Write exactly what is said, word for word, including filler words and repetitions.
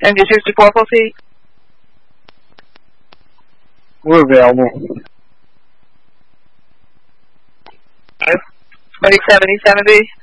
M D sixty-four, proceed. We're available. Medic seventy-seven B.